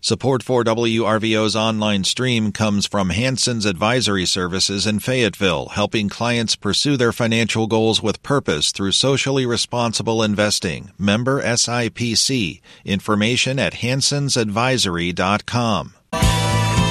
Support for WRVO's online stream comes from Hanson's Advisory Services in Fayetteville, helping clients pursue their financial goals with purpose through socially responsible investing. Member SIPC. Information at hansonsadvisory.com.